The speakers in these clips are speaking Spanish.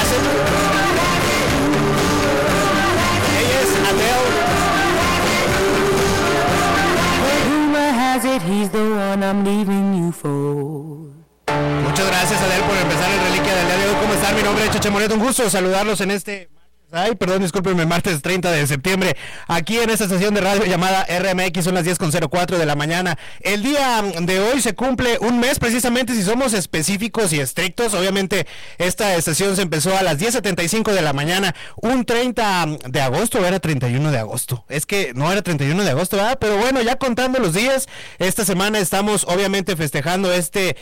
hacen. Ella es Adele. He's the one I'm leaving you for. Muchas gracias, Adele, por empezar el Reliquia del día de hoy. ¿Cómo están? Mi nombre es Cheche Moret, un gusto saludarlos en este... discúlpenme, martes 30 de septiembre, aquí en esta estación de radio llamada RMX, son las 10:04 de la mañana. El día de hoy se cumple un mes, precisamente, si somos específicos y estrictos. Obviamente, esta estación se empezó a las 10:75 de la mañana, un 30 de agosto, o era 31 de agosto. Es que no era 31 de agosto, ¿verdad? Pero bueno, ya contando los días, esta semana estamos obviamente festejando este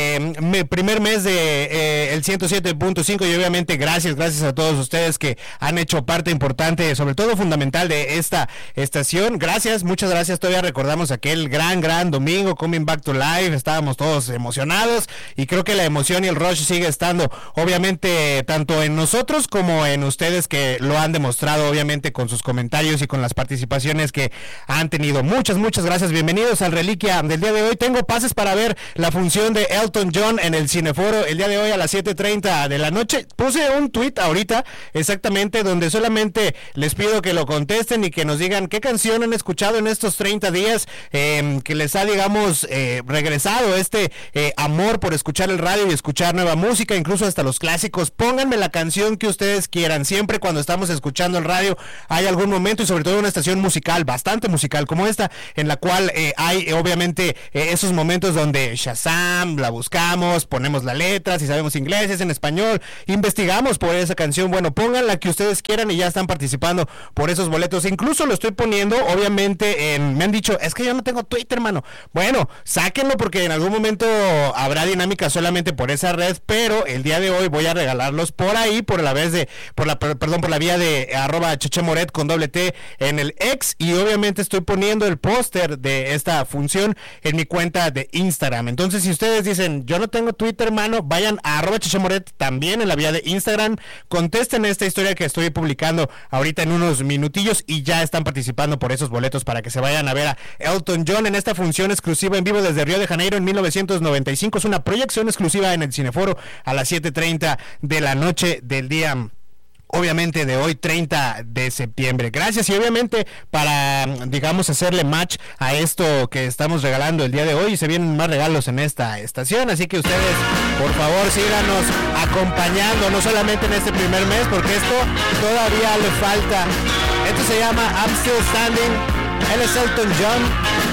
primer mes de el 107.5 y obviamente gracias a todos ustedes que han hecho parte importante, sobre todo fundamental, de esta estación. Muchas gracias. Todavía recordamos aquel gran domingo, Coming Back to Life. Estábamos todos emocionados y creo que la emoción y el rush sigue estando, obviamente, tanto en nosotros como en ustedes, que lo han demostrado, obviamente, con sus comentarios y con las participaciones que han tenido. Muchas gracias. Bienvenidos al Reliquia del día de hoy. Tengo pases para ver la función de Elton John en el Cineforo el día de hoy a las 7:30 de la noche. Puse un tweet ahorita, exactamente, donde solamente les pido que lo contesten y que nos digan qué canción han escuchado en estos 30 días, que les ha, digamos, regresado este amor por escuchar el radio y escuchar nueva música, incluso hasta los clásicos. Pónganme la canción que ustedes quieran. Siempre cuando estamos escuchando el radio hay algún momento, y sobre todo una estación musical, bastante musical como esta, en la cual hay obviamente esos momentos donde Shazam, la buscamos, ponemos la letra, si sabemos inglés, es en español, investigamos por esa canción. Bueno, pongan la que ustedes quieran y ya están participando por esos boletos. Incluso lo estoy poniendo, obviamente, me han dicho, es que yo no tengo Twitter, hermano. Bueno, sáquenlo, porque en algún momento habrá dinámica solamente por esa red, pero el día de hoy voy a regalarlos por ahí, por la vía de @chechemoret con doble T en el X, y obviamente estoy poniendo el póster de esta función en mi cuenta de Instagram. Entonces, si ustedes dicen, yo no tengo Twitter, hermano, vayan a @chechemoret también en la vía de Instagram, contesten esta historia que estoy publicando ahorita en unos minutillos y ya están participando por esos boletos para que se vayan a ver a Elton John en esta función exclusiva en vivo desde Río de Janeiro en 1995. Es una proyección exclusiva en el Cineforo a las 7:30 de la noche del día, obviamente, de hoy, 30 de septiembre. Gracias. Y obviamente para, digamos, hacerle match a esto que estamos regalando el día de hoy, se vienen más regalos en esta estación, así que ustedes, por favor, síganos acompañando, no solamente en este primer mes, porque esto todavía le falta. Esto se llama I'm Still Standing. Él es Elton John.